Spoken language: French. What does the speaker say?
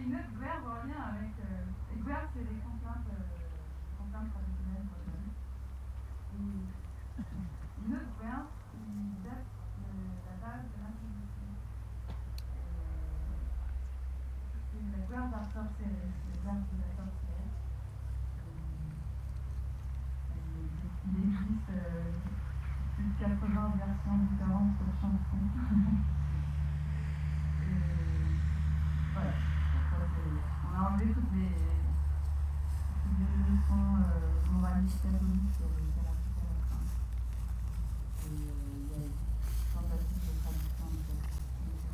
une autre verbe en lien avec. Les verbes, c'est les contraintes traditionnelles pour les adultes. Et une autre verbe qui date de la base de l'introduction. C'est la verbe d'absorption, c'est le verbe de la sorcière. Il existe plus de 80 versions différentes de chansons. Voilà. On a enlevé toutes les leçons moralistes catholiques sur le